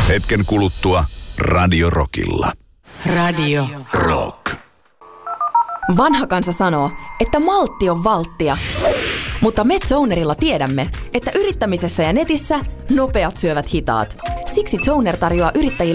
Hetken kuluttua Radio Rockilla. Radio Rock. Vanha kansa sanoo, että maltti on valttia. Mutta me Zonerilla tiedämme, että yrittämisessä ja netissä nopeat syövät hitaat. Siksi Zoner tarjoaa yrittäjille